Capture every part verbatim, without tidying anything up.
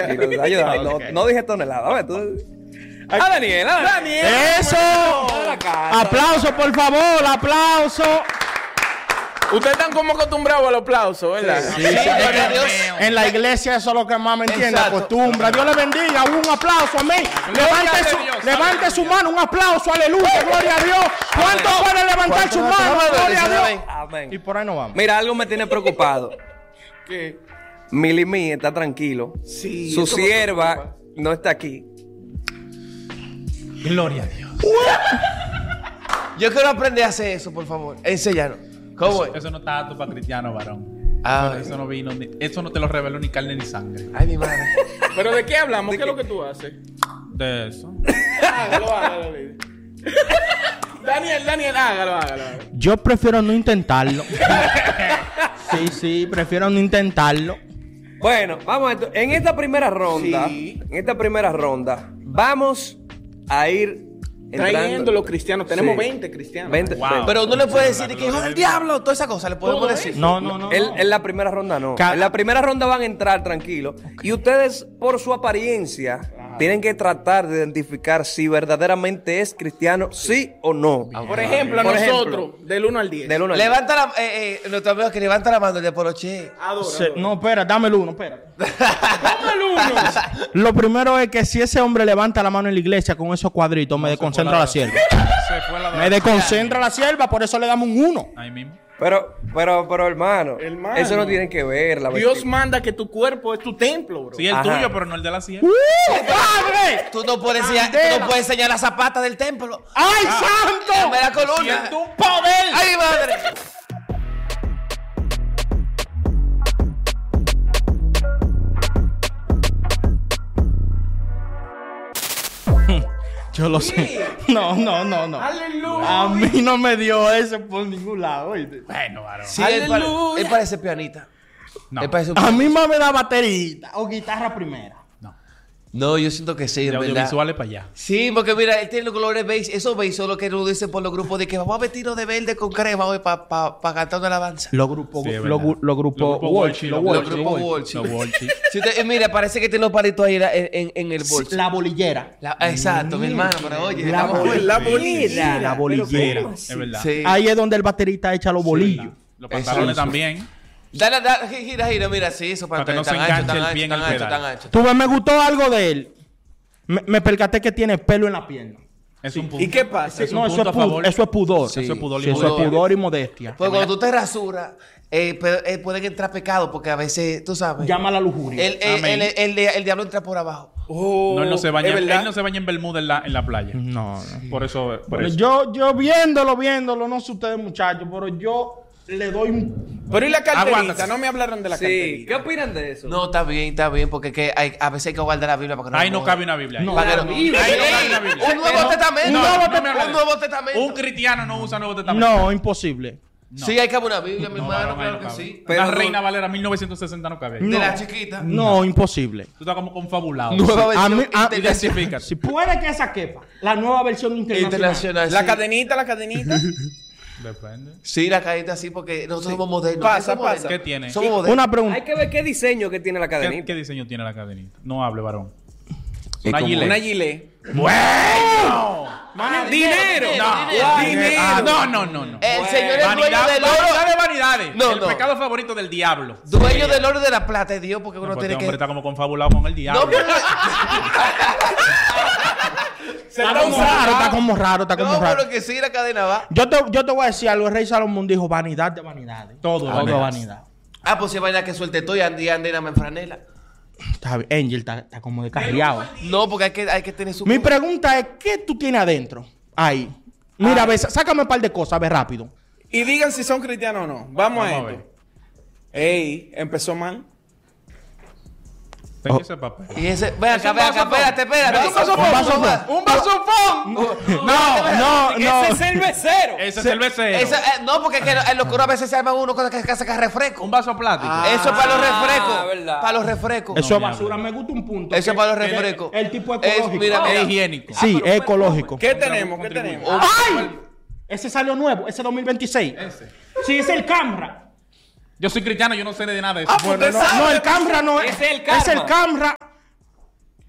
tranquilo. Ayúdame. Okay. No, no dije tonelada. A ver, tú... ¡Ah, Daniel! ¡Ah, Daniel! ¡Eso! ¡Aplauso, por favor! ¡Aplauso! Ustedes están como acostumbrados al aplauso, ¿verdad? Sí, sí, sí, sí, Dios, en la iglesia eso es lo que más me entiende, acostumbra. Dios le bendiga, un aplauso, amén. Levante, su, Dios, levante su mano, un aplauso, aleluya, gloria a Dios. ¿Cuántos pueden levantar su mano? Gloria a Dios. Amén. Y por ahí nos vamos. Mira, algo me tiene preocupado. ¿Qué? Mili Mí está tranquilo. Sí. Su sierva no está aquí. Gloria a Dios. Yo quiero aprender a hacer eso, por favor. Enséñanos. ¿Cómo eso, eso no está apto para cristiano, varón. Ah, eso no vino, ni, eso no te lo reveló ni carne ni sangre. Ay, mi madre. ¿Pero de qué hablamos? ¿De ¿Qué, qué es lo que tú haces? De eso. Hágalo, hágalo. Daniel, Daniel, hágalo, hágalo. Yo prefiero no intentarlo. Sí, sí, prefiero no intentarlo. Bueno, vamos a esto. En esta primera ronda, sí. en esta primera ronda, vamos a ir trayendo los cristianos. Tenemos sí. veinte cristianos. veinte, wow. veinte. Pero no le puede decir que hijo del diablo, toda esa cosa. Le podemos ¿Todo decir. No, no, no. En, no. en la primera ronda no. Cada... En la primera ronda van a entrar tranquilos. Y ustedes, por su apariencia, claro. tienen que tratar de identificar si verdaderamente es cristiano, sí o no. Por ejemplo, a por nosotros, ejemplo, del uno al diez. Del uno al levanta la eh, eh, nuestro amigo que levanta la mano, el de Poroche. Adoro, Se, no, espera, dame el uno, espera. Dame el uno. Lo primero es que si ese hombre levanta la mano en la iglesia con esos cuadritos, no, me desconcentra la, la sierva. La me desconcentra la sierva, por eso le damos un uno. Ahí mismo. Pero, pero, pero, hermano, hermano, eso no tiene que ver. La Dios manda que tu cuerpo es tu templo, bro. Sí, el Ajá. tuyo, pero no el de la sierva. ¡Uh, padre! Tú no puedes enseñar, tú no puedes enseñar la zapata del templo. ¡Ay, ah, santo! ¡Dame la columna! ¡Siento un poder! ¡Ay, madre! Yo lo sé. No, no, no, no. ¡Aleluya! A mí no me dio eso por ningún lado, ¿oíste? Bueno, varón. Sí, él, pare, él parece pianista. No. Él parece a mí más me da baterista o guitarra primera. No. No, yo siento que sí, de verdad. audiovisuales para allá. Sí, porque mira, él tiene los colores beige. Esos beige son lo que nos dicen por los grupos de que vamos a vestirnos de verde con crema hoy para pa, pa cantar una alabanza. Los grupos, sí, los lo grupos Walsh. Los grupos Walsh. Si mira, parece que tiene los palitos ahí en, en, en el bolso. Sí, la bolillera. La, exacto, mm, mi hermano, pero oye. La, bol la bolillera. La bolillera. Es verdad. Sí. Ahí es donde el baterista echa los bolillos. Sí, los pantalones eso, también. Dale, dale, gira, gira, mira, sí, eso para que no se enganche el pie en el pedal. Tú ves, me gustó algo de él. Me, me percaté que tiene pelo en la pierna. Es un punto. ¿Y qué pasa? Es no, eso, es pudor. eso es pudor. Sí. Eso es pudor y, sí, eso es pudor y modestia. Pues cuando tú te rasuras, eh, eh, pueden entrar pecados porque a veces, tú sabes. Llama la lujuria. El, el, el, el, el, el diablo entra por abajo. Oh, no, él no se baña, él no se baña en Bermuda en la, en la playa. No, no. Por eso. Por bueno, eso. Yo, yo viéndolo, viéndolo, no sé ustedes, muchachos, pero yo le doy un. Pero y la carterita, Aguanta. No me hablaron de la sí. carterita. ¿Qué opinan de eso? No, está bien, está bien, porque que hay, a veces hay que guardar la Biblia para que no. Ahí no cabe una Biblia. Ahí no, para la no, Biblia. ahí no cabe una Biblia. Un Nuevo no, Testamento. No, un, nuevo, no, no un Nuevo Testamento. Un cristiano no usa Nuevo Testamento. No, imposible. No. Sí, hay que haber una Biblia, mi no, hermano, no, claro no que cabe. sí. Pero la no, Reina Valera mil novecientos sesenta no cabe. De no, la chiquita. No, no, imposible. Tú estás como confabulado. Nueva sí. versión a mí, a, internacional. Si puede que esa quepa. La nueva versión internacional. internacional la sí. cadenita, la cadenita. Depende. Sí, la cadenita sí, porque nosotros sí. somos modernos. Pasa, somos pasa. modernos. ¿Qué tiene? Somos modernos. Una pregunta. Hay que ver qué diseño que tiene la cadenita. ¿Qué, qué diseño tiene la cadenita? No hable, varón. Una gilet. Una gilet. ¡Bueno! Ah, dinero. No, dinero. dinero. Ah, no, no, no, no. El bueno. Señor es Vanidad, dueño del oro. Vanidad de vanidades. No, el no. pecado favorito del diablo. Dueño sí. del oro y de la plata de Dios, porque uno no, tiene este que. hombre está como confabulado con el diablo. No, pero... Se está, como raro, está como raro, está como no, raro. pero que sí, la cadena va. Yo te, yo te voy a decir algo. El rey Salomón dijo vanidad de vanidades. Todo, todo vanidad. vanidad. Ah, pues si es vaina que suelte todo y ande ande en franela. Está bien. Angel está, está como descarriado. No, porque hay que, hay que tener su... Mi pregunta es, ¿qué tú tienes adentro? Ahí. Mira, ah. ve, sácame un par de cosas, ve rápido. Y digan si son cristianos o no. Vamos, Vamos a esto. A ver. Ey, empezó mal. Tengo oh. ese papel. Y ese, ve acá, ve acá, espérate, espérate. Un vasofón. Un vasofón. No, no, no. Ese es el becero. Ese es el becero. Ese, eh, no, porque que en los curos a veces se arman uno con que saca refresco. Un vaso plástico. Ah, eso es para los refrescos. Verdad. Para los refrescos. Eso es basura. Me gusta un punto. Eso es para los refrescos. El, el tipo ecológico. Es, mira, es higiénico. Sí, es ecológico. ¿Qué tenemos? ¿Qué tenemos? ¡Ay! Ese salió nuevo. Ese dos mil veintiséis. Ese. Sí, es el Camra. Yo soy cristiano, yo no sé de nada de eso. Ah, bueno, no, no, el Camra no es. Es el Camra. Es el Camra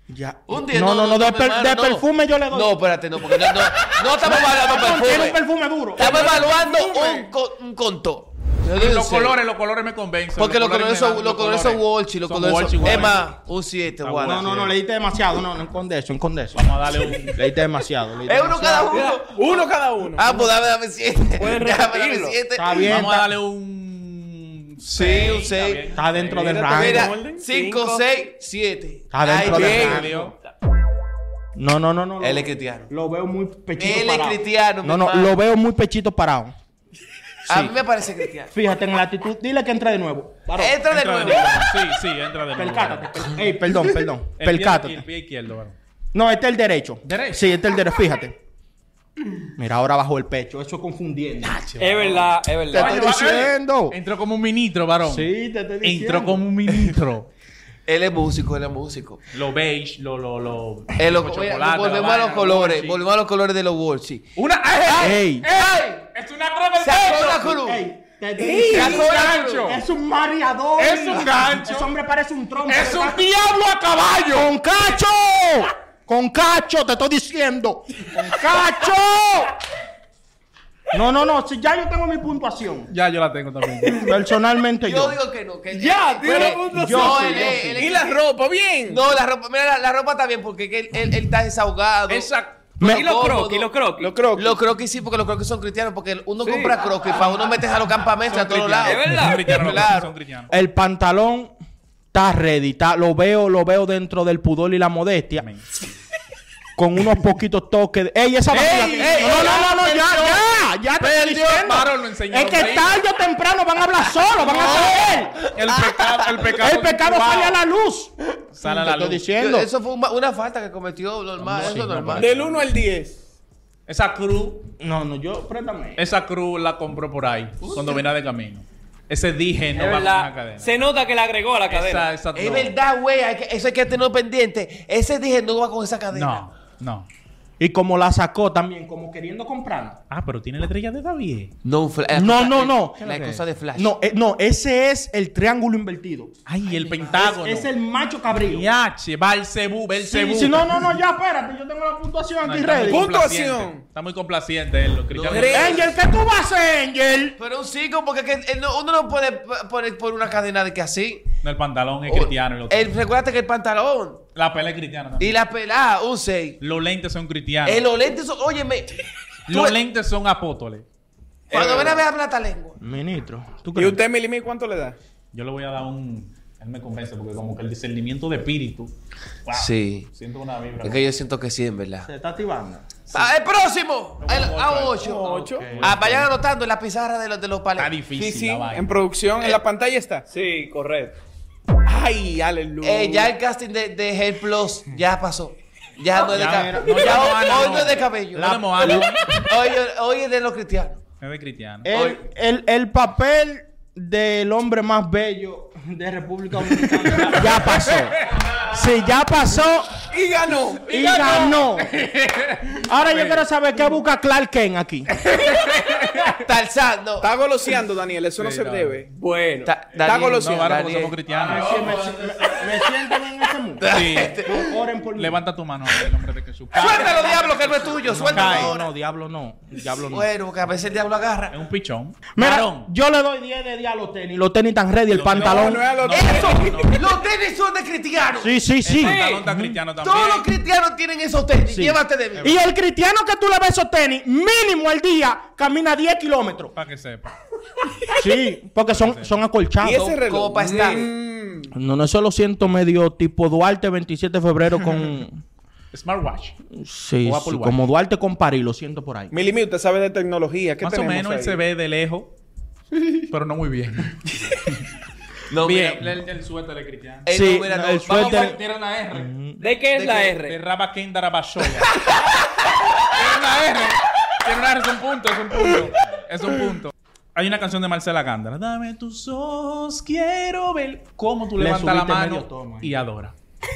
Ya. Un día, no, no, no, de, no, per- hermano, de no. perfume yo le doy. No, espérate, no, porque no, no, no estamos evaluando Tiene un perfume. perfume duro. Estamos evaluando un, co- un conto. Los colores, los colores me convencen. Porque los colores me son, dan- los colores son Walsh, los Son colores Walsh son. igual. Es más, un siete, Está guarda. No, no, no, le diste demasiado. No, no, esconde eso, esconde eso. Vamos a darle un... Le diste demasiado. le diste Es uno demasiado. cada uno. Uno cada uno. Ah, pues dame, dame siete. Pueden Déjame, dame repetirlo. siete. Está bien. Vamos a está- darle un... Sí, un está seis. bien. Está dentro del Mira, rango. Mira, orden? cinco, Cinco. seis, siete. Está dentro Ay, del bien. rango. No, no, no, no. Él lo- es cristiano. Lo veo muy pechito Él es parado. cristiano, No, mi no, hermano. lo veo muy pechito parado. A mí me parece cristiano. Fíjate en la actitud. Dile que entre de nuevo. Varón, Entra de Entra de nuevo. nuevo. Sí, sí, entra de nuevo. Percátate. per- Ey, perdón, perdón. El pie- Percátate. El pie izquierdo, varón. No, este es el derecho. ¿Derecho? Sí, este es el derecho. Fíjate. Mira, ahora bajo el pecho. Eso es confundiendo. Es verdad, es Te verdad. estoy diciendo. Entró como un ministro, varón. Sí, te estoy diciendo. Entró como un ministro. Él es músico, él es músico. Lo beige, lo... lo, lo Eh, lo- los oye, chocolates, volvemos la a los vaina, colores. sí. Volvemos a los colores de los Walsh. Una... ¡Ay! Ey. ¡Ey! ¡Es una cruz del ¡Sacó la pecho! cruz! Ey, te estoy ¡Ey! diciendo. ¡Sacó la cruz! Es un mareador. Es un gancho. Ese hombre parece un trompo. ¡Es un ¿verdad? diablo a caballo! ¡Con cacho! ¡Con cacho! Te estoy diciendo. ¡Con cacho! No, no, no. Si ya yo tengo mi puntuación. Ya yo la tengo también. Personalmente yo. Yo digo que no. Que Ya, tiene Pero- la puntuación. yo No, sí, él yo es- sí. él es- Y la ropa, bien. No, la ropa, mira, la, la ropa está bien porque que él, él, él está desahogado. Exacto. Y los croquis, y los croquis. Los croquis. Los croquis sí, porque los croquis son cristianos. Porque uno Sí. compra croquis para uno meterse a los campamentos a todos lados. Es verdad. Son cristianos, Claro. son cristianos. El pantalón está ready. Está, lo veo, lo veo dentro del pudor y la modestia. Amén. Con unos poquitos toques. de- ¡Ey, esa vacila! ey, no, no, no, no, no, ya, ya, ya te estoy diciendo. Varón, lo enseñó Es que ahí. tarde o temprano van a hablar solos, van a saber. El pecado, el pecado. El pecado wow. sale a la luz. Sale a Te la estoy luz. diciendo. Yo- eso fue una, una falta que cometió normal. No, eso sí, es no, normal. Del uno al diez. Esa cruz, No, no, yo, préstame. esa cruz la compró por ahí, cuando venía de camino. Ese dije no Es va con verdad. una cadena. Se nota que le agregó a la cadena. Esa, esa Es no. verdad, güey. hay que- Eso hay que tenerlo pendiente. Ese dije no va con esa cadena. No, no. Y como la sacó también, como queriendo comprar. Ah, pero tiene la estrella de David. No, un fla- la No, cosa- no, no. La cosa de Flash. No, eh, no, ese es el triángulo invertido. Ay, el pentágono. Es, es el macho cabrío. Yache, Balcebú, Sí, Belcebú. sí, no, no, no, ya, espérate, yo tengo la puntuación No, aquí está muy ready. Puntuación. complaciente. Está muy complaciente él, los cristianos. No, Angel, ¿qué tú vas a hacer, Angel? Pero un cinco, porque que él no- uno no puede p- poner por una cadena de que así. No, el pantalón es cristiano. Y lo- El, recuérdate que el pantalón la pela es cristiana también. y la pelada, un seis. Los lentes son cristianos. Eh, los lentes son, óyeme. Los tú- lentes son apóstoles. Cuando ven a ver habla esta lengua. Ministro, ¿tú ¿Y crees? usted, Milimi, cuánto le da? Yo le voy a dar un... Él me convence porque como que el discernimiento de espíritu... Wow, Sí. Siento una vibra. Es que yo siento que sí, en verdad. Se está activando. Ah, el próximo. El- a ocho. Ocho. Ah, vayan anotando en la pizarra de los, de los Está palets. difícil Sí, sí. la vaina. En producción, en la pantalla está. Sí, correcto. Ay, aleluya. Eh, ya el casting de, de Hair Plus ya pasó. Ya no es de Ya, cabello. no, ya ya hoy, no, Ana, hoy no. no es de cabello. La de Moana. Hoy, hoy es de los cristianos. Es de cristiano. El, el, el papel del hombre más bello de República Dominicana ya pasó. Sí, ya pasó Y ganó. y ganó. Ahora yo quiero saber qué busca Clark Kent aquí. Tarzán, no. Está goloseando, Daniel. Eso no Sí, se no. debe. Bueno. Ta- Está Daniel, goloseando. No, varón, Daniel. somos cristianos. Sí, me, me- me sienten en ese mundo. Sí. Oren por mí. Levanta tu mano en el nombre de Jesús. Suéltalo, diablo, que no es tuyo. Suéltalo No, ahora. no, diablo no. Diablo no. Bueno, porque a veces el diablo Es agarra. un pichón. Mira, Varón. yo le doy diez de diez a los tenis. Los tenis tan ready, el Los- pantalón. No, no es a los No, ¡Eso! no, no. Los tenis son de cristianos. Sí, sí, El sí. pantalón está cristiano también. Todos los cristianos tienen esos tenis. Sí. Llévate de mí. Y el cristiano que tú le ves esos tenis, mínimo al día, camina diez kilómetros. Para que sepa. Sí, porque son, son acolchados. ¿Y ese reloj? Como para estar. Mm. No, no, eso lo siento medio tipo Duarte veintisiete de febrero con... Smartwatch. Sí, O Apple sí, Watch. como Duarte con París, lo siento por ahí. Milimi, usted sabe de tecnología. ¿Qué Más o tenemos menos él ahí? se ve de lejos. Pero no muy bien. No, Bien. mira. El, el suéter es cristiano. Eh, Sí, no, mira, no. el Vamos a- suéter- Tiene una R. ¿De qué es ¿De la qué? De R? Rabaquín Darabashoya. Tiene una R. Tiene una R. Es un punto. Es un punto. Es un punto. Hay una canción de Marcela Gándara. Dame tus ojos, quiero ver cómo tú Le levantas la subiste mano medio tono ahí. y adora.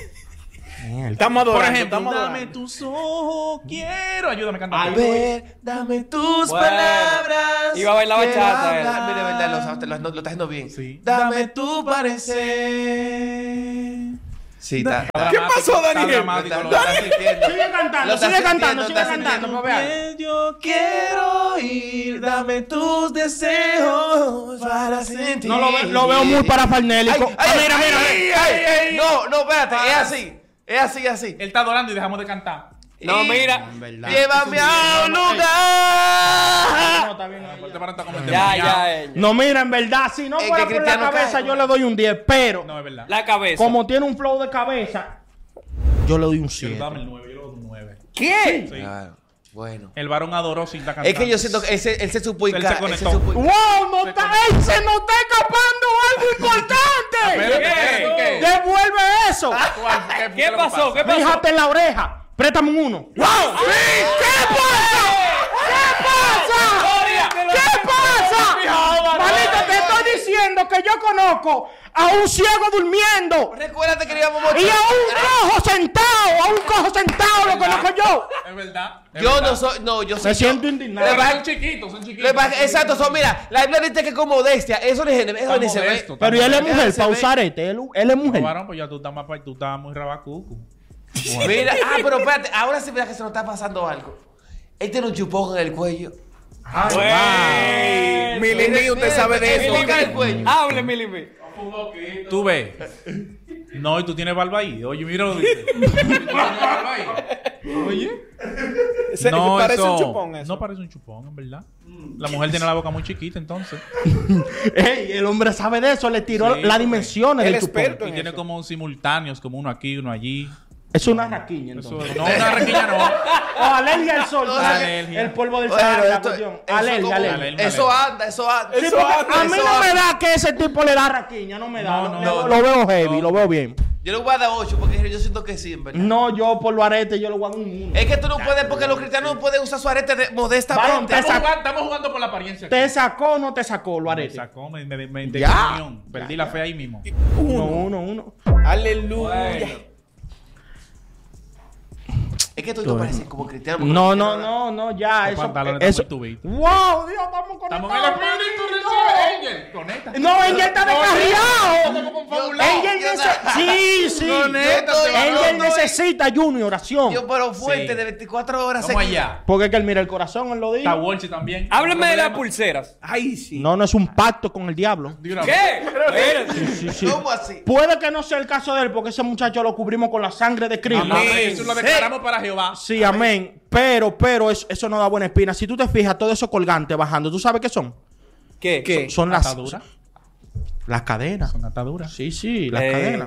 Estamos Por adorando. ejemplo, estamos dame adorando. tus ojos, quiero. Ayúdame a cantar. A ver, dame tus Bueno. palabras. Iba a bailar que bachata, hablan- él. Mira, verdad, lo, lo, lo, lo está haciendo bien. Sí. Dame tu parecer. Sí, está. ¿Qué pasó, Daniel? Dramático, lo está sintiendo. Sigue cantando, Lo está sigue cantando, sintiendo, sigue está cantando. sintiendo. pues, vean. Yo quiero ir, dame tus deseos para sentir. No lo, ve- lo veo muy parafernélico. Ay, ay, Ah, mira, mira, ay, mira. ay, ay. No, no, espérate, es así. Es así, así. Él está adorando y dejamos de cantar. No, Y- mira. En verdad. Llévame a un No, lugar. no, está bien, no, Este para está como Ya, endemoniado. ya, ella. No, mira, en verdad, si no Es fuera que por la Cristiano cabeza, cae, yo ¿no? le doy un diez, pero No, es verdad. La cabeza. como tiene un flow de cabeza, yo le doy un Yo siete. dame el nueve, yo le doy un nueve. ¿Qué? Sí. Claro, bueno. El varón adoró sin estar cantando. Es que yo siento que ese, él se supo Él se hincar, él se conectó. supo- ¡Wow! No está, ¡Ey, se nos está escapando algo importante! Espérate, espérate, ¿qué? ¡Devuelve eso! ¿Cuál? ¿Qué, ¿Qué lo que pasó? pasa? ¿Qué pasó? Fíjate en la oreja. Préstame un uno. ¡Wow! ¡Sí! ¿Qué pasa? ¿Qué pasa? ¿Qué pasa? Manito, te estoy diciendo que yo conozco a un ciego durmiendo Recuérdate que le íbamos y a un cojo sentado. A un cojo sentado lo conozco yo. Es verdad. es Yo verdad. no soy, no, yo soy. Me siento yo- indignado. Le va- Son chiquitos, son chiquitos. le va- Exacto, son, mira, la Biblia dice que con modestia, eso ni, eso Está ni se ve. modesto, está Pero y él es modesto. mujer, Se para ve. usar este. Él, él es No, mujer. varón, pues ya tú estás más pa- tú estás muy rabacucu. Mira, ah, pero espérate, ahora sí mira que se nos está pasando algo. Él tiene un chupón en el cuello. Güey. Milimi, usted sabe de eso. Chupón en el cuello. Hable, Milimi. Tú ves. No, y tú tienes barba ahí. Oye, mira lo dice. ¿Tú tienes barba ahí? Oye. Se- No, parece eso, un chupón eso. No parece un chupón, en verdad. La mujer tiene la boca muy chiquita, entonces. Ey, el hombre sabe de eso. Le tiró Sí, las porque dimensiones él del es experto. chupón. Y en tiene eso. como simultáneos, como uno aquí, uno allí. Es una raquiña, Eso, entonces. no, una requilla no. O alergia al sol. No, ¿sabes? alergia. El polvo del Bueno, Sahara, la esto- cuestión. eso Alergia, como- alergia. alergia. Eso anda, eso anda. Sí, Eso porque anda, a mí eso no me anda. da que ese tipo le da raquiña, no me da. No, lo, no, lo- no. lo veo heavy, lo veo bien. Yo le voy a dar ocho porque yo siento que sí, en verdad. No, yo por lo arete, yo le voy a dar un uno. Es que tú no puedes, porque los cristianos no pueden usar su arete de- Varón, modestamente. te Estamos sac- jugando, estamos jugando por la apariencia. ¿Te sacó o no te sacó lo Me arete? sacó, me, me, me, de Ya. comunión. Perdí la fe ahí mismo. Uno, uno, uno. Aleluya. Es que tú no pareces como cristiano. No, no, no, no, ya. Los Eso, pantalones eso. están muy tubitos. ¡Wow! Dios, estamos conectados. Estamos en el espíritu, recibe Angel. Conecta. No, Angel está descarriado. Estamos confabulados. Angel yo- necesita. Sí, sí. Conéctate, Angel varón. necesita, Junior, oración. Yo, pero fuerte Sí. de veinticuatro horas Vamos seguidas. allá. Porque es que él mira el corazón, él lo Está dijo. Wolchi también. Háblame de las Problema. pulseras. Ay, sí. No, no es un pacto con el diablo. De una vez. ¿Qué? Espérate. Sí, sí. ¿Cómo así? Puede que no sea el caso de él, porque ese muchacho lo cubrimos con la sangre de Cristo. Amén. Amén. Eso lo declaramos para Jehová. Sí, amén. Pero, pero, eso, eso no da buena espina. Si tú te fijas, todo eso colgante bajando, ¿tú sabes qué son? ¿Qué? ¿Qué? Son las, Ataduras. las cadenas. Son ataduras. Sí, sí, las Eh. cadenas.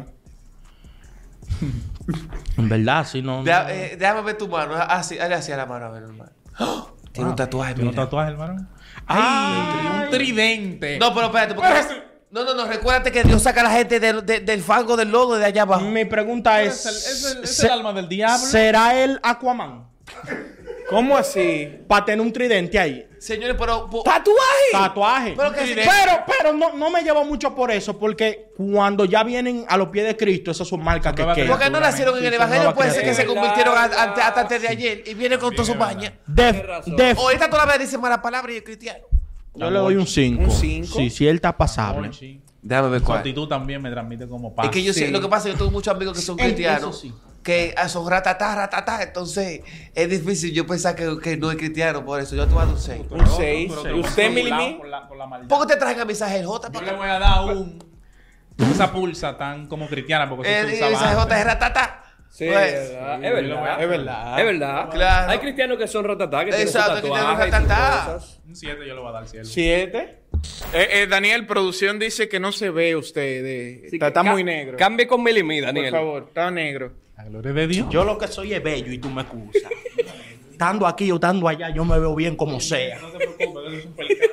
En verdad, sí, no. no. Deja- eh, déjame ver tu mano. Así, hazle así a la mano, a ver, hermano. ¡Oh! Tiene un tatuaje, ¿Tiene un mira. tatuaje, hermano? Ay. Un tridente. No, pero espérate, porque... No, no, no, recuérdate que Dios saca a la gente del, de- del fango, del lodo, de allá abajo. Mi pregunta Es es: el, es el, es ¿se- el alma del diablo. ¿será el Aquaman? ¿Cómo así? Para tener un tridente ahí. Señores, pero... po- ¡Tatuaje! Tatuaje. Pero que- pero, pero no, no me llevo mucho por eso, porque cuando ya vienen a los pies de Cristo, esas son marcas que nuevas quedan. Porque no nacieron en Sí, el son evangelio, nuevas puede ser que se criaturas. convirtieron a- Verdad, ante- hasta antes de ayer y viene con toda su baña. De, Tienes razón. de- Ahorita todavía dice mala palabra y es cristiano. yo le doy un cinco. ¿Un cinco? Sí, sí, él está pasable. Wolchi. Déjame ver Su actitud también me transmite como paz. Es que yo sé, Sí. lo que pasa es que yo tengo muchos amigos que son Eh, cristianos. eso sí. Que ah, son ratatá, ratatá. Entonces es difícil yo pensar que, que no es cristiano por eso. Yo te voy a dar un seis. Un seis. Pero ¿Y te usted, vas Milimi? Por la, por la maldad. ¿Por qué te traen a mensaje el J? Yo para le acá? voy a dar un... Esa pulsa tan como cristiana porque Eh, eso se El usaba mensaje J antes. es ratatá. Sí, Pues, es verdad. sí, Es verdad. Es verdad. Es verdad. Claro. Hay cristianos que son ratatá, que tienen su Exacto, que tienen tatuaje y sus ratatá. cosas. Un siete yo le voy a dar cielo. ¿Siete? Eh, eh, Daniel, producción dice que no se ve usted. De... Así está que está ca- muy negro. Cambie con Milimi, Por Daniel. favor, está negro. La gloria de Dios. Yo lo que soy es bello y tú me excusas. Estando aquí o estando allá, yo me veo bien como sea. No se preocupe, eso es un pelicano.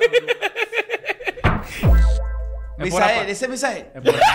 Es por Misael, apa- ese Misael. es por-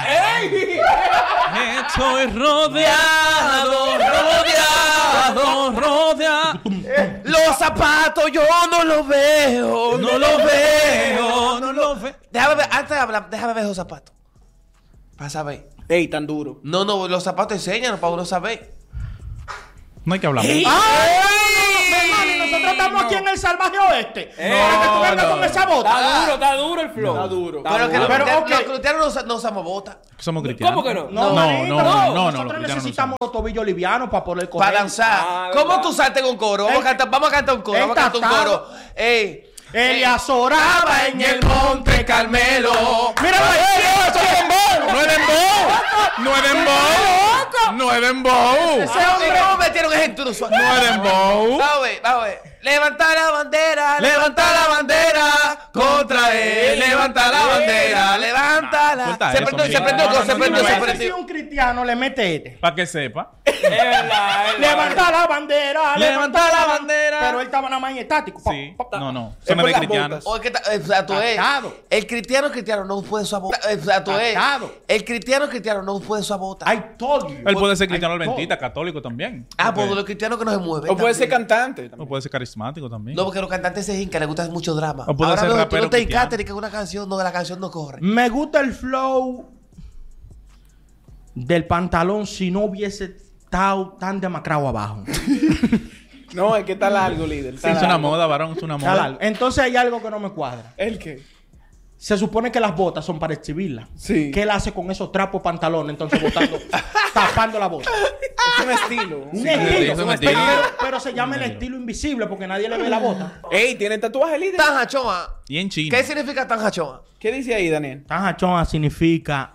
Estoy rodeado, rodeado, rodeado. Los zapatos yo no los veo. No los veo. no lo ve. Déjame ver, antes de hablar, déjame ver los zapatos. Para saber. Ey, tan duro. No, no, los zapatos enseñan para uno saber. No hay que hablar. ¡Ay! Mi hermano, y nosotros estamos aquí en el salvaje oeste. Eh, Para que tú no, vengas no. con esa bota. Está duro, está duro el flow. Está duro. Pero que los Pero, cristianos, ok. los cristianos no, usa- no usamos botas. Somos cristianos. ¿Cómo que no? No, No, manito, no, no, no, no, los Nosotros cristianos no necesitamos los tobillos livianos para poder coger. Para danzar. Ah, ¿Cómo verdad. tú saltes con coro? Vamos, Ey. a cantar, vamos a cantar un coro. Vamos a cantar un Entatado. coro. Ey. Elías oraba en el monte Carmelo. Mira, No es dembow. No es dembow. No es dembow. Ese hombre, ¿cómo metieron ejemplo de usuario? No es dembow. Vamos a ver, vamos a ver. Levanta la bandera, levanta la bandera contra él. Levanta la bandera, levántala. Suelta Se eso, prendió, se mira. prendió, No, se no, no, prendió, no, se no, si prendió. un cristiano le mete este. Para que sepa. Es verdad, es verdad. Levanta la bandera, Levanta la bandera. Pero él estaba nada más en estático. Pa, Sí. pa, pa. No, no. Es Eso no por es de las cristianos. botas. O es que ta- exacto es. Atado. El cristiano cristiano no puede usar bota. Exacto es. Atado. El cristiano cristiano no puede usar bota. I told you. Él puede ser cristiano Ay, adventista, católico también. Ah, pues Porque- los cristianos que no se mueven. O puede ser también. cantante. O puede ser carismático también. No, porque los cantantes se hincan, les gusta mucho drama. O puede Ahora ser mismo tú rapero no te cristiano. hincaste ni que una canción, no, la canción no corre. Me gusta el flow del pantalón si no hubiese estado tan demacrado abajo. No, es que está largo, líder. Está es una largo. moda, varón. Es una Está moda. largo. Entonces hay algo que no me cuadra. ¿El qué? Se supone que las botas son para exhibirlas. Sí. ¿Qué él hace con esos trapos pantalones entonces botando, tapando la bota? Es un estilo. Un sí, estilo. es un pero, estilo. pero- pero se llama el estilo invisible porque nadie le ve la bota. Ey, ¿tiene tatuaje, líder? Tanjachoa. Y en China. ¿Qué significa Tanjachoa? ¿Qué dice ahí, Daniel? Tanjachona significa.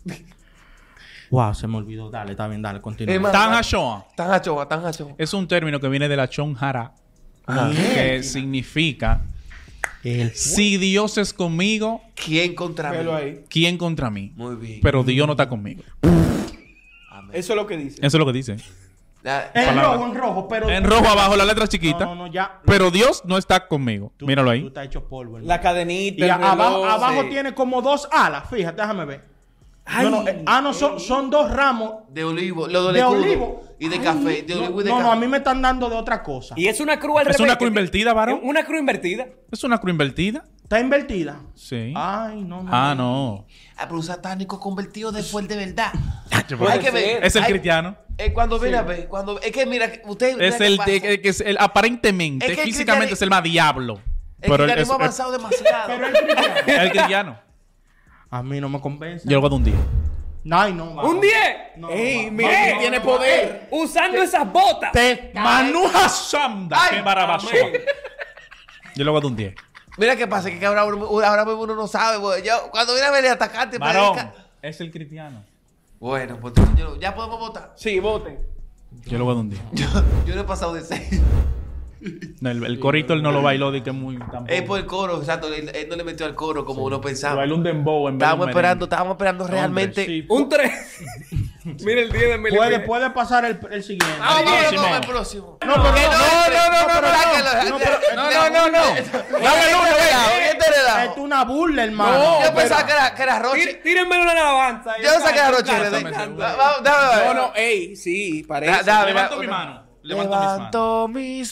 Wow, se me olvidó. Dale, está bien, dale, continúa. Es más- Tanja Shoa Tanjachoa, Tanjachoa. es un término que viene de la Chonjara, Ah. que significa El- si Dios es conmigo, ¿Quién contra Velo mí? ahí. ¿quién contra mí? Muy bien. Pero Dios no está conmigo. Eso es lo que dice. Eso es lo que dice. La- En Palabra. rojo, en rojo, pero. En rojo abajo, la letra chiquita. No, no, no, ya. Pero Dios no está conmigo. Tú- Míralo Tú ahí. estás hecho polvo, hermano. La cadenita. Y el a- abajo, reloj, abajo sí. tiene como dos alas. Fíjate, déjame ver. Ay. No, no, eh, ah, no, son, son dos ramos De olivo, lo de, de escudo. olivo. Y de Ay, café. De no, olivo y de no, café. no, a mí me están dando de otra cosa. Y es una cruz al Es revés. una que cruz te- invertida, varón. Una cruz invertida. Es una cruz invertida. ¿Está invertida? Sí. Ay, no, no. Ah, no. Ah, pero un satánico convertido después de verdad. Puede Hay que ver. ser. Es el Hay- cristiano. Eh, cuando viene a ver, cuando es que mira, usted mira Es qué el, pasa. de- que- que es el aparentemente, Es que el físicamente cristiani- es el más diablo. el Pero él cristianismo es, ha avanzado demasiado. Pero el cristiano. es el cristiano. A mí no me convence. Yo lo hago de un día. Ay, no, mano. ¡Un diez! No, Ey, no, mira Eh, que tiene poder. Usando esas botas. Te- Manuja Sanda. Ay, ¡Qué barabazo! amén. Yo lo hago de un día. Mira qué pasa, que ahora, uno- ahora mismo uno no sabe. Bueno, yo, cuando viene a ver el atacante, Varón, predica- es el cristiano. Bueno, pues yo- ya podemos votar. Sí, voten. Yo lo hago de un día. Yo, yo no he pasado de seis. No, el, el corito él no lo bailó de que muy tampoco. Es por el coro, exacto. Él, él no le metió al coro como uno Lo pensaba. bailó un dembow en vez de Estábamos un esperando, merengue. estábamos esperando realmente. Hombre, sí. Un tres. Mira el diez de Emilio. Puede, Mira. puede pasar el, el siguiente. Ah, próximo. bien, vamos al próximo. No, pero Que no, entre. no, no, no, sáquenlo. no, pero- No, no, no, no. Dame el uno, ¿Quién te le da? Es una burla, hermano. Yo Pero- pensaba que era, que era Roche. Tí- Tírenme una alabanza. Yo no saqué a Roche. Encanta, ¿verdad? encanta. Va- va- Dame No, ver. no, ey, sí, parece. Da- dame, Levanto va- mi mano. Levanto mis manos. Levanto mis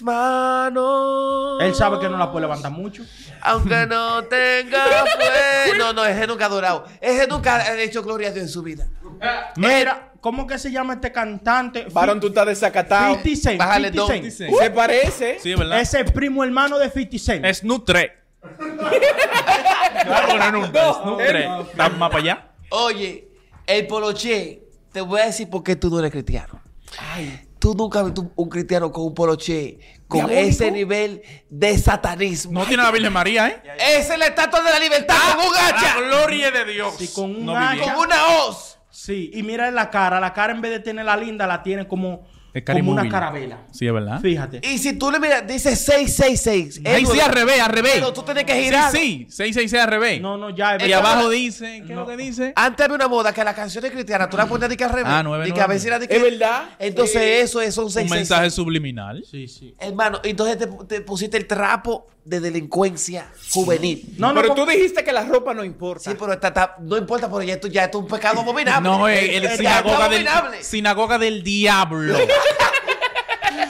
manos. Él sabe que no la puede levantar mucho. Aunque no tenga fuerza. No, no, ese nunca ha durado. Ese nunca ha hecho gloria a Dios en su vida. Mira, ¿cómo que se llama este cantante? Varón, tú estás desacatado. fifty Cent. Bájale fifty dos. Cent. Sí. Se parece. Sí, es verdad. Es el primo hermano de fifty Cent. Es Nutre. Claro que no es Nutre. Es Nutre. ¿Estás más para allá? Oye, el poloché, te voy a decir por qué tú no eres cristiano. Tú nunca has visto un cristiano con un poloché con ¿Diabólico? ese nivel de satanismo. No tiene la Virgen María, ¿eh? Esa es la estatua de la libertad con un hacha. La gloria de Dios. Sí, con un No hacha. vivía. Con una hoz. Sí, y mira la cara. La cara en vez de tener la linda, la tiene como, Es cara como una inmóvil. carabela. Sí, es verdad. Fíjate. Y si tú le miras, dice seis seis seis. Ahí sí, al revés, al revés. Pero tú tienes que girar. Sí, sí. seis seis seis al revés. No, no, ya. Y Esa- abajo dice, ¿qué es lo que dice? Antes había una moda que las canciones cristianas tú las ponías de que al revés. Ah, nueve, de que nueve. a veces era de que- ¿Es verdad? Entonces eso es un seis Un seis mensaje seis. subliminal. Sí, sí. Hermano, entonces te, te pusiste el trapo de delincuencia juvenil. No, no, Pero no, tú dijiste que la ropa no importa. Sí, pero esta, esta- no importa, pero ya esto ya esto es un pecado abominable. No, es el Ya esto es sinagoga del, abominable. sinagoga del diablo. Esto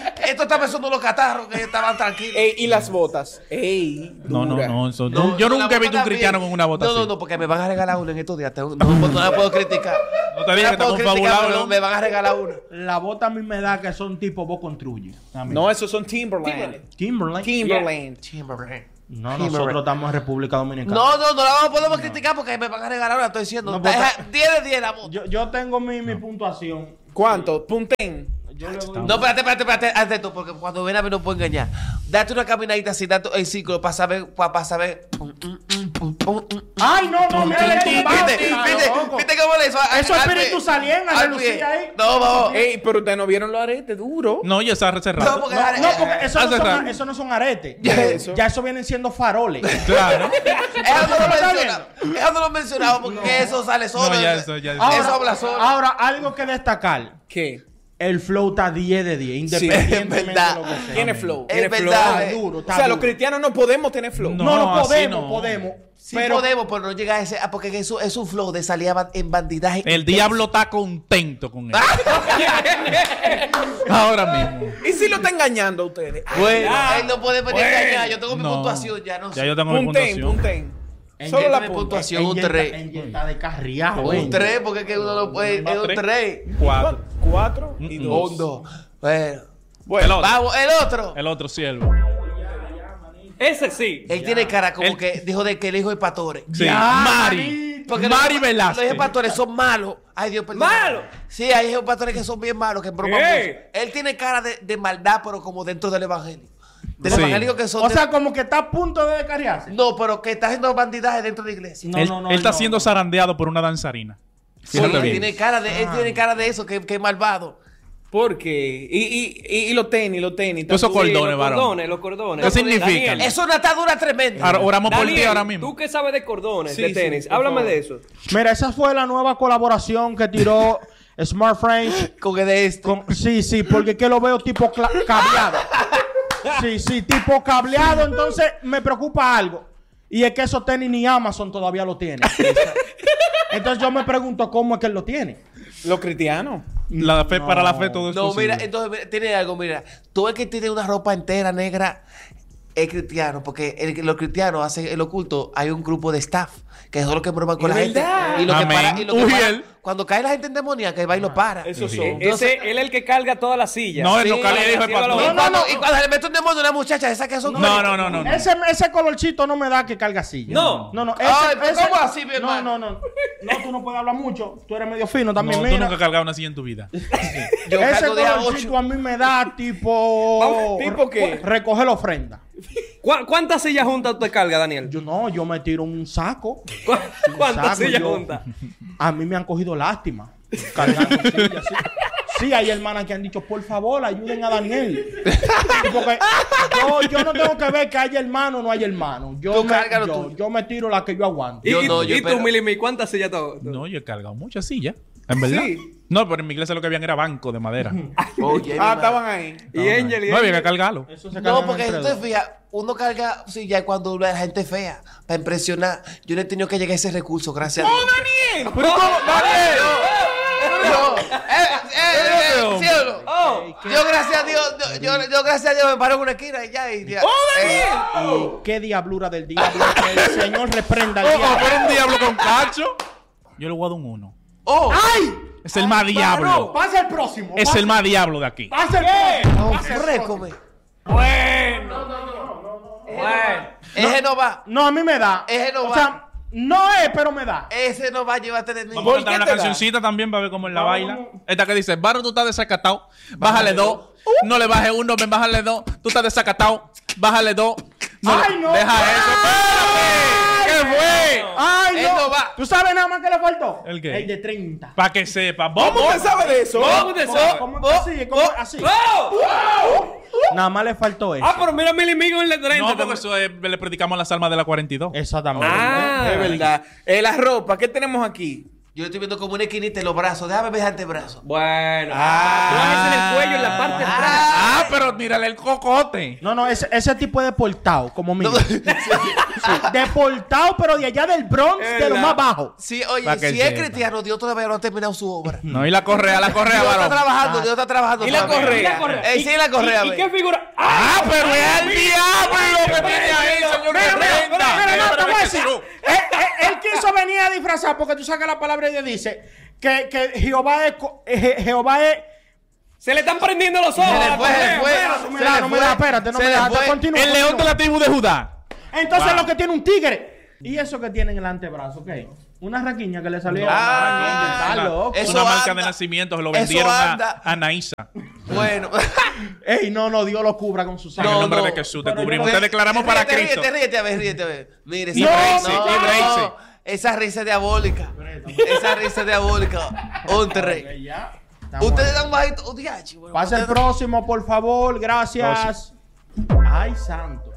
estaba pensando en los catarros que estaban tranquilos. Ey, y las botas. Ey, No, no, dura. no. eso- No, yo no, nunca la he visto un bota cristiano bien. con una bota No, así. no, no, porque me van a regalar una en estos días. Tengo- No, no, no la puedo criticar. No te digas la que puedo está criticar, confabulado, pero ¿no? me van a regalar una. La bota a mí me da que son tipo vos construye. A mí. No, esos son Timberland. Timberland. Timberland. Timberland. No, Timberland. nosotros estamos en República Dominicana. No, no, no la vamos- podemos criticar porque me van a regalar una. Estoy diciendo. No, porque- Deja- diez de diez la bota. Yo, yo tengo mi, mi puntuación. ¿Cuánto? Punten. Yo le doy- No, espérate, espérate, espérate, antes de esto, porque cuando ven a mí no puedo engañar. Date una caminadita así, date el ciclo para saber, para saber. Ay, no, no, mira, ¿Viste? le ¿Viste? ¿Viste? ¿Viste cómo le hizo? Eso Al- al espíritu pie. salían a Al relucir pie. ahí. No, vamos. Ey, pero ustedes no vieron los aretes, duro. No, ya está No, cerrado. porque No, no, porque eso no, Hace son, rato. eso no son aretes. Ya Ya, eso. ya eso vienen siendo faroles. Claro. Eso no lo ¿Está mencionaba. Eso no lo mencionaba porque eso sale solo. No, ya eso, ya eso. Ahora, Eso habla solo. ahora, algo que destacar. ¿Qué? El flow está diez de diez, independientemente es verdad. de lo que sea. Tiene flow. Es Tiene flow. verdad. Está duro, O está sea, los duro. cristianos no podemos tener flow. No. No, no, así podemos, no. podemos. Sí pero podemos, pero no llega a ese. ah, Porque eso es un flow de salida ba- en bandidaje. El diablo está contento con él. Ahora mismo. ¿Y si lo está engañando a ustedes? Bueno, Ah, él no puede venir bueno. a engañar. Yo tengo mi No. puntuación ya, no sé. Ya yo tengo mi Punten, puntuación. punten. En Solo Jet la tiene punta. puntuación. un en tres. Yenta- en Yenta de carriajo. Un eh. tres, porque es que uno no puede. No, Es un tres. tres. Cuatro. Cuatro y Mm, dos. Un dos. Bueno. Bueno, El otro. Vamos, el otro. El otro siervo. Ese sí. Él tiene cara como Él- que dijo de que el hijo de pastores. Sí. Ya, Mari. manito. Porque Mari los, Velázquez. los hijos de pastores son malos. Ay, Dios, perdón. ¿Malo? Sí, hay hijos de pastores que son bien malos, que broman ¿Qué? mucho. Él tiene cara de, de maldad, pero como dentro del evangelio. Del Sí. evangelio que son. O de- sea, como que está a punto de descarriarse. no, pero que está haciendo bandidaje dentro de la iglesia. No, él, no, no, él está no, siendo no. zarandeado por una danzarina. Sí, Fíjate él bien. tiene cara de, él tiene cara de eso, que, que es malvado. ¿por qué? Y, y, y, y los tenis, los tenis. Todos esos también. Sí, cordones, los varón. cordones, los cordones. ¿Qué significa? Daniel, Es una atadura tremenda. Ahora, oramos por ti Daniel, ahora mismo. tú que sabes de cordones, Sí, de sí, tenis, por háblame favor. de eso. Mira, esa fue la nueva colaboración que tiró Smart Frames. Con el de este. Con- sí, sí, porque es que lo veo tipo cla- cableado. Sí, sí, tipo cableado. Entonces me preocupa algo. Y es que esos tenis ni Amazon todavía lo tiene. Entonces yo me pregunto cómo es que él lo tiene. Los cristianos. La fe, Para la fe todo es No, posible. mira, entonces mira, tiene algo, mira. Tú el que tiene una ropa entera negra es cristiano, porque el, los cristianos hacen el oculto, hay un grupo de staff que son los que broman con Es la gente. verdad. Y lo que Amén. para, y lo que Uy, para- él. cuando cae la gente endemoniaca, el baile para. Esos Sí. son. Ese, él es el que carga todas las sillas. No, él Sí, no carga el hijo de sí, hágalo. pastor. Y cuando, y cuando le mete un demonio a una muchacha, esa que son No, no, no, no. no. Ese, ese colorcito no me da que carga silla. No. No, no. Ay, pero ¿cómo así, mi no, hermano? no, no. No, tú no puedes hablar mucho. Tú eres medio fino también. No, tú mira. nunca has cargado una silla en tu vida. Yo Ese cargo de a colorcito ocho. a mí me da tipo... Vamos, ¿tipo qué? Recoger la ofrenda. ¿Cu- ¿Cuántas sillas juntas usted carga, Daniel? Yo no, yo me tiro un saco. ¿Cu- ¿Cuántas Saco, sillas yo- juntas? A mí me han cogido lástima. Cargando sillas. Sí. Sí, hay hermanas que han dicho, por favor, ayuden a Daniel. Sí, porque yo, yo no tengo que ver que haya hermano o no hay hermano. Yo, Tú me, cárgalo yo, tú. yo me tiro la que yo aguanto. ¿Y, Yo y- no, yo y tú, espero- Milimi, cuántas sillas tú? tú? No, yo he cargado muchas sillas. En verdad. Sí. No, pero en mi iglesia lo que habían era banco de madera. No Oye, mi Ah, madre. estaban ahí. Y Angel, y había que Angel. cargarlo. Eso se No, cargan porque si entre tú te dos. fijas, uno carga silla cuando la gente es fea, para impresionar. Yo no he tenido que llegar a ese recurso, gracias a Dios. Daniel! ¿Pero cómo? Daniel. No, eh, eh, eh, Pero- ¿sí o no? Oh, Yo gracias a Dios, yo, yo, yo gracias a Dios me paro en una esquina y ya. Y ya. Eh, Y qué diablura del diablo. Que el Señor reprenda al Oh, diablo. pero un diablo con cacho. Yo le voy a dar un uno. oh, ¡Ay! Es el más diablo. Pasa el próximo. Es pasa- el más diablo de aquí. Pasa el próximo. no, pasa el récome. bueno. Bueno. Ese no va. No, a mí me da. Ese no o va. sea, no es, pero me da. Ese no va a llevarte de mí. Vamos a ¿Por cantar qué una te da? cancioncita también para ver cómo él la Vamos, baila. vamos. Esta que dice, Barro, tú estás desacatado. Bájale dos. No le bajes uno, ven, bájale dos. Tú estás desacatado. Bájale dos. No ¡Ay, le- no! Deja eso. Espérate. ¿Qué fue? ¡Ay, Él no! no va. ¿Tú sabes nada más que le faltó? ¿El qué? El de treinta. Para que sepa. ¿Cómo Vamos. usted sabe de eso? ¿Cómo usted sabe? ¿Cómo Oh, así? ¿Cómo así? oh. Nada más le faltó eso. Ah, pero mira Milimi con el de treinta. No, porque también. eso es- le predicamos las almas de la cuarenta y dos. Exactamente. Ah. Es verdad. Eh, la ropa, ¿qué tenemos aquí? Yo estoy viendo como una esquinita en los brazos. Déjame ver el antebrazo. Bueno. Ah. No es en el cuello, en la parte de atrás. Ah, pero mírale el cocote. No, no, ese, ese tipo es deportado, como mío. Sí, deportado, pero de allá del Bronx, de lo más bajo. Sí, oye, Pa' que si es sepa. cristiano, Dios todavía no ha terminado su obra. No, y la correa, la correa, Dios está varón. trabajando, Dios está trabajando. ¿Y la todavía. correa? ¿Y la correa? Eh, sí, la correa. ¿Y, y ve. qué figura? Ah, pero es el diablo que tiene ahí, señor. Mira, mira, Renta. mira, no, te voy a decir. Jesús. Él, él- él quiso venir a disfrazar porque tú sacas la palabra y Dios dice que, que Jehová es, co- eh, Je- Jehová es. Se le están prendiendo los ojos. Se a le la fue, se correa. le fue. Espérate. No me Se da, le no me fue. da, espérate, no Se me le da. fue. Continúa, El león de continúa. la tribu de Judá. Entonces Wow. lo que tiene un tigre. Y eso que tiene en el antebrazo, ¿ok? Una raquiña que le salió. Ah, Está Una- loco. eso Una marca anda. de nacimiento que lo Eso vendieron a, anda. a Naisa. Bueno. Ey, no, no, Dios lo cubra con su En sangre. el No, nombre no. de Jesús te Pero cubrimos. yo Te no- declaramos para Ríete, Cristo. Ríete, ríete, a ver, ríete, a ver. Mire, Y esa- brace, no, y brace. esa risa es diabólica. Esa risa es diabólica. Monterrey. Ya. Estamos Ustedes ahí. dan bajito. Oh, diache, bueno, Pasa el ustedes- próximo, por favor. Gracias. Ay, santo.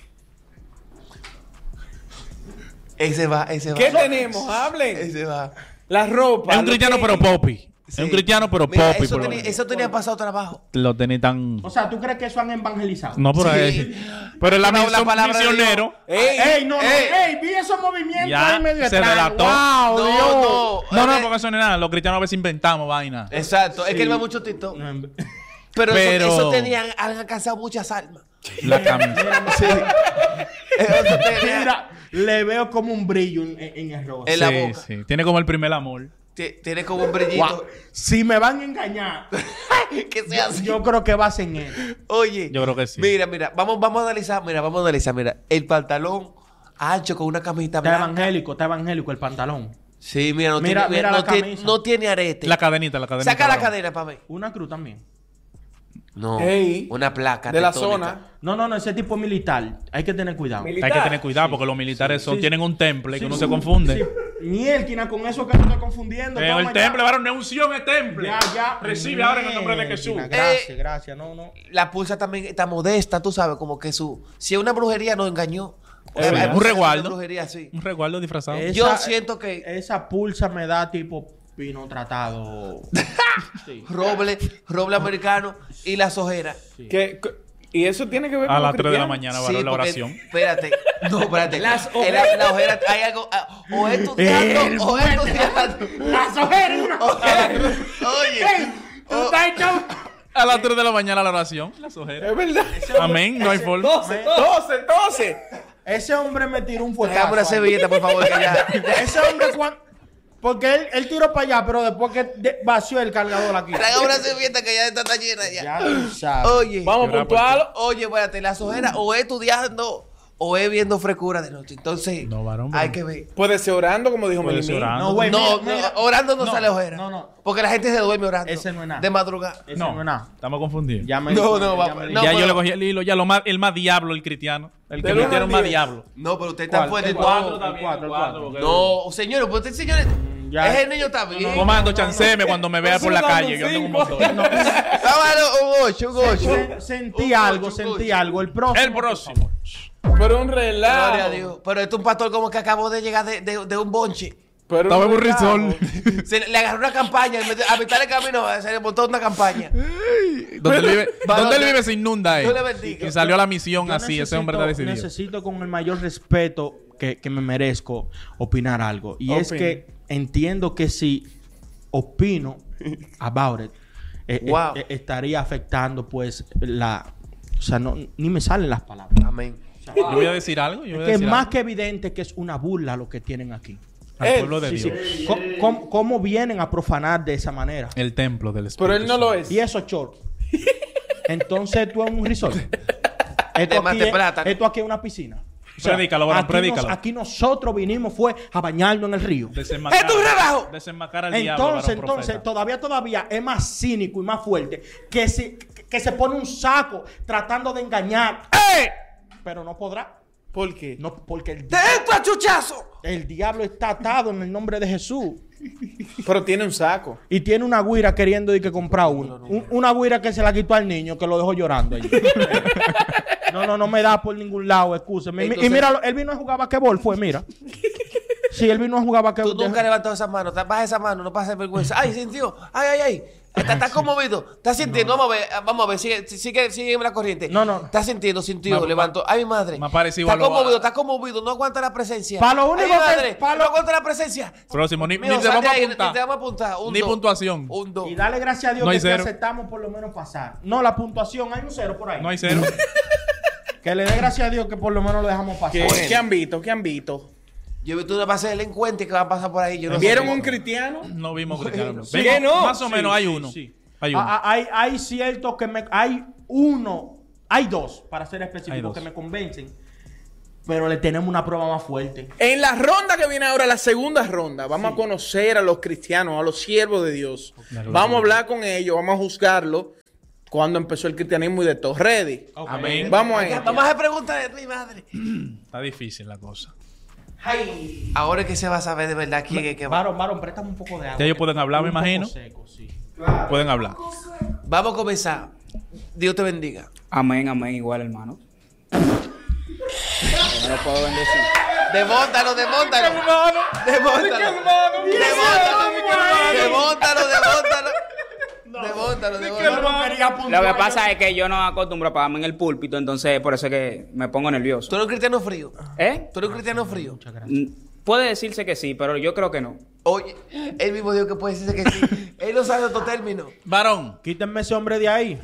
Ese va, ese va. ¿Qué tenemos? Hablen. Ese va. La ropa. Es un lo cristiano, que- pero popi. Es Sí. un cristiano, pero Mira, popi. Eso por lo tenía, menos. eso tenía pasado trabajo. Lo tenía tan. O sea, ¿tú crees que eso han evangelizado? No por Sí. ahí. Pero la, La- la misión palabra de misionero. Ey, Ey, no, no, ey. ey, vi esos movimientos Ya, ahí medio se extraños. delató. Wow, No, Dios. no. No, no, eh, porque eso no es nada. Los cristianos a veces inventamos vaina. Exacto. Es Sí. que él ve mucho TikTok. No, Pero, Pero- Eso, eso tenían, han alcanzado muchas almas. La camisa. Sí. Eso tenía- Mira, le veo como un brillo en, en el rostro. En la Sí, boca. sí. Tiene como el primer amor. Ti- Tiene como un brillito. Wow. Si me van a engañar, que sea así. yo creo que va a ser en él. Oye. Yo creo que sí. Mira, mira. Vamos, vamos a analizar. Mira, vamos a analizar. Mira. El pantalón ancho con una camiseta Está blanca. evangélico, está evangélico el pantalón. Sí, mira, no Mira, tiene, mira no, la tiene, camisa. no tiene arete. La cadenita, la cadenita. Saca la varón. cadena para mí. Una cruz también. No. Ey. Una placa. De la tectónica. zona. No, no, no, ese tipo es militar. Hay que tener cuidado. Militar. Hay que tener cuidado porque los militares son, sí. tienen un temple que Sí, uno sí, se confunde. sí. Mielquina, con eso que no estoy confundiendo. En toma el ya. temple, varón, no es unción, es temple. Ya, ya. Recibe ahora en el nombre de Jesús. Mielquina, Gracias, Eh, gracias. No, no. La pulsa también está modesta, tú sabes, como que su... Si es una brujería, nos engañó. Sí, Hay- hay un pulsas de resguardo. brujería, sí. Un resguardo disfrazado. Esa- Yo siento que- Esa pulsa me da tipo pino tratado. Sí. Roble, roble americano y las ojeras. ¿Qué- qué- ¿Y eso tiene que ver A con las los tres de la cristianos? mañana, Sí, varón, la porque- oración. Espérate. No, espérate. Las En la, la ojera, hay algo... ah, o El estudiando, o estudiando. Las ojeras, una Oye. Tú estás hecho. A las tres de la mañana la oración. Las ojeras. Es verdad. Amén, no hay forma. doce, doce, doce. Ese hombre me tiró un Déjame fuetazo. una ahí. servilleta, por favor, que ya... Ese hombre cuando... Porque él, él tiró para allá, pero después que de- vació el cargador aquí. Traiga una servilleta que ya está, está llena ya. Ya tú sabes. Oye. Vamos a Llorar por puntuarlo. Oye, espérate, las ojeras o es estudiando o es viendo frescura de noche. Entonces, No, varón, hay varón. que ver. Puede ser orando, como dijo Puede Melimín. ser orando. No, güey, No, mira, mira. no, orando no, No, sale ojera. no, no. Porque la gente se duerme orando. Ese no es nada. De madrugada. Ese No, no es nada. estamos confundidos. Ya me No, di no, cuenta, va- ya me di no, ya pero- yo le cogí el hilo, ya lo más, el más diablo, el cristiano. El que Del uno cristiano al es más diez. diablo. No, pero usted está ¿Cuál? fuera de El todo. cuatro también, el cuatro, el cuatro. No, señores, pues usted, señores. ya. Ese niño está bien. Comando, chanceme cuando me vea por la Nosotros calle. Yo ando en un damos motor. cinco. Vámonos, un ocho, un ocho. Se- Sentí Un algo, ocho, un sentí ocho. algo. El próximo. El próximo. Pero un Gloria a relajo. Dios. Pero esto es un pastor como que acabó de llegar de, de, de un bonche. Pero Estaba en un un relajo. risol. Se le, le agarró una campaña. en vez de- A mitad del camino se le montó una campaña. Donde él vive, Varón, donde él vive se inunda, eh. Dios le bendiga. Y salió a la misión Yo así. Ese hombre está necesito- decidido. Necesito con el mayor respeto que, que me merezco opinar algo. Y es Opine. que entiendo que si opino about it, eh, eh, Wow. eh, estaría afectando pues la... O sea, no, ni me salen las palabras. Amén. Yo voy a decir algo. Yo voy a Que es decir más algo. que evidente que es una burla lo que tienen aquí. Al Él, pueblo de Sí, sí. Dios. ¿Cómo, cómo- cómo vienen a profanar de esa manera? El templo del Espíritu. Pero él no lo es. Y eso short. Entonces tú en un resort. Esto De aquí, mate es, plátano. esto aquí es una piscina. Predícalo, varón, aquí, predícalo. nos- aquí nosotros vinimos fue a bañarnos en el río. Desenmascar, ¡Es tu relajo! desenmascar al diablo. Entonces, varón entonces, profeta. todavía, todavía es más cínico y más fuerte que, si, que se pone un saco tratando de engañar. ¡Eh! Pero no podrá. ¿Por qué? No, porque el, ¡Te entro a chuchazo! el diablo está atado en el nombre de Jesús. Pero tiene un saco. Y tiene una guira queriendo de que comprar uno. Un- una guira que se la quitó al niño que lo dejó llorando allí. No, no, no me da por ningún lado, excúseme. Y mi- y Entonces- mira, él vino a jugar basquetbol, fue, mira. Sí, él vino a jugar vaquero. Tú nunca levantó esa mano. Baja esa mano, no pases vergüenza. Ay, sintió. Ay, ay, ay. Estás está conmovido. Estás sintiendo. No. Vamos a ver, vamos a ver. Sigue, sigue, sigue la corriente. No, no. Estás sintiendo, sintió. Ma, Levantó. Ay, mi madre. Me ha parecido Está a lo- conmovido, está conmovido. No aguanta la presencia. Pa' lo único Ay, mi que- madre. pa' lo- No aguanta la presencia. Próximo, ni, Mijo, ni te sal vamos de a ahí, apuntar. Ni te vamos a apuntar. Un Ni dos. puntuación. Un dos. Y dale gracias a Dios No hay que te cero. aceptamos por lo menos pasar. No, la puntuación, hay un cero por ahí. No hay cero. Que le dé gracias a Dios que por lo menos lo dejamos pasar. ¿Qué, ¿Qué han visto? ¿Qué han visto? Yo he visto una base de delincuentes que va a pasar por ahí. Yo no sé ¿Vieron cómo. un cristiano? No vimos cristiano. Sí. Vimos- ¿Qué no? Más o menos Sí, hay sí, uno. sí. Hay uno. Ah, ah, Hay, hay ciertos que me... Hay uno, hay dos, para ser Hay específico, dos. que me convencen. Pero le tenemos una prueba más fuerte. En la ronda que viene ahora, la segunda ronda, vamos a conocer a los cristianos, a los siervos de Dios. Vamos a hablar con ellos, vamos a juzgarlo cuando empezó el cristianismo y de todo. Ready. Amén. Vamos a esto. Vamos a preguntar de mi madre. Está difícil la cosa. Ahora es que se va a saber de verdad quién es que va. Varón, varón, préstame un poco de agua. Ya ellos pueden hablar, me Un poco imagino. seco, sí. Pueden hablar. Vamos a comenzar. Dios te bendiga. Amén, amén, igual, hermano. No lo puedo bendecir. Demóntalo, demóntalo. Demóntalo. Demóntalo. Demóntalo, demóntalo. Demóntalo, demóntalo. Lo que pasa es que yo no acostumbro a pagarme en el púlpito, entonces por eso es que me pongo nervioso. ¿Tú eres un cristiano frío? ¿Eh? ¿Tú eres un cristiano frío? Mm, Puede decirse que sí, pero yo creo que no. Oye, él mismo dijo que puede decirse que sí. Él no sabe otro término. Varón. Quítenme ese hombre de ahí.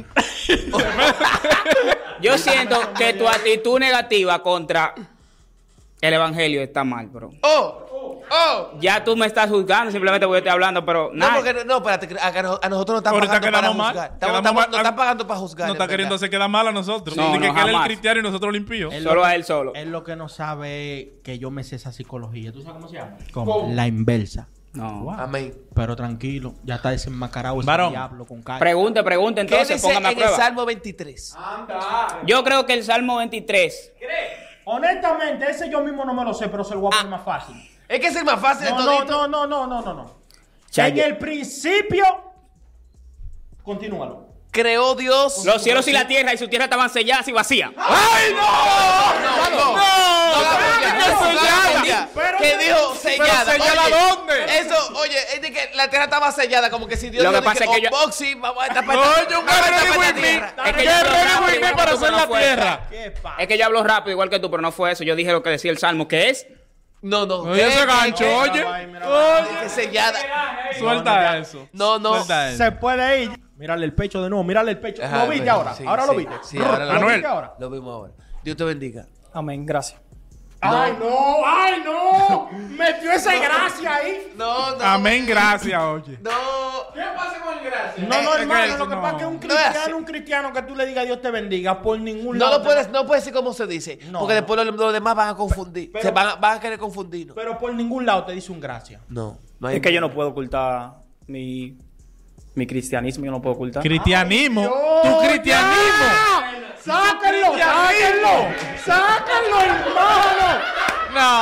Yo siento que tu actitud negativa contra el evangelio está mal, bro. ¡Oh! ¡Oh! Ya tú me estás juzgando simplemente porque estoy hablando, pero No, nada. porque no, espérate, a, a- a nosotros nos están Ahorita pagando para quedamos mal. juzgar. Estamos- Quedamos estamos- mal. Nos están pagando para juzgar. No en está verdad. queriendo hacer quedar mal a nosotros. No, Dice no, que él es el jamás. cristiano y nosotros limpios. Él Solo lo- a él solo. Él lo que no sabe es que yo me sé esa psicología. ¿Tú sabes cómo se llama? ¿Cómo? La inversa. No. Amén. Pero tranquilo, ya está desenmascarado ese Varón. diablo con calma. Pregunte, pregunte ¿Qué entonces, dice póngame a en el prueba. Salmo veintitrés? Yo creo que el Salmo veintitrés. Honestamente, ese yo mismo no me lo sé, pero se lo voy a poner más fácil. Es que es el más fácil de No, no, todito. no, no, no, no, no, no. Chayo. En el principio, continúalo. Creó Dios. Los cielos y la tierra y su tierra estaban selladas y vacías. ¡Ay, no! No, no, no. No, sellada. ya. Pero- ¿Qué dijo sellada? Pero sellada Oye, ¿dónde? Eso, oye, es de que la tierra estaba sellada, como que si Dios Lo que dijo de pasa es que yo- unboxing, vamos a tapar No, esta- yo un vamos a tapar ready esta with me. tierra. Es que ¿Qué yo hablo ready rápido, with me igual para que tú, hacer pero la no fue tierra? ¿Qué pasa? Es que yo hablo rápido igual que tú, pero no fue eso. Yo dije lo que decía el Salmo, que es... No, no. Oye, ese ¿Qué? gancho, ¿Qué? oye. Mira, mira, Oye, que sellada. Suelta eso. No, no. Suelta eso. Se puede ir. Mírale el pecho de nuevo, mírale el pecho. Ajá, ¿Lo viste bueno, ahora? sí, ¿Ahora sí, lo viste? sí, ahora lo- ¿Lo Manuel. viste ahora? Lo vimos ahora. Dios te bendiga. Amén, gracias. ¡Ay, no! ¡Ay, no! Metió esa gracia ahí. No, no. Amén, gracias, oye. No. ¿Qué pasa con gracia? No, Eh, no, es hermano, que lo que no. pasa es que un No es cristiano, así. un cristiano que tú le digas Dios te bendiga por ningún No lado. lo puedes, no puedes decir cómo se dice. No, porque no. después los, los demás van a confundir. Pero- se van, a- van a querer confundirnos. Pero por ningún lado te dice un gracia. No, no hay. Es que yo no puedo ocultar mi, mi cristianismo, yo no puedo ocultar. Cristianismo. Dios, Tu cristianismo. ya. ¡Sáquenlo! ¡Sáquenlo! ¡Sáquenlo, hermano! No.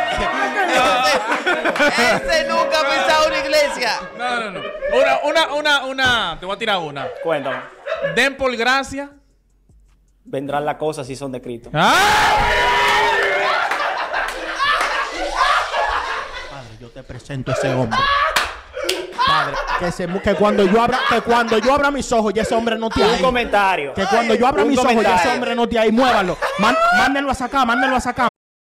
Ese, ese nunca ha pisado una iglesia. No, no, no. Una, una, una, una. Te voy a tirar una. Cuéntame. Den por gracia. Vendrán las cosas si son de Cristo. ¡Ah! Padre, yo te presento a ese hombre. Padre, que, se, que cuando yo abra, que cuando yo abra mis ojos, ya ese hombre no te Un hay. comentario. Que cuando yo abra Un mis ojos, ya ese comentario. hombre no te hay. Muévalo. Man- mándenlo a sacar, mándenlo a sacar.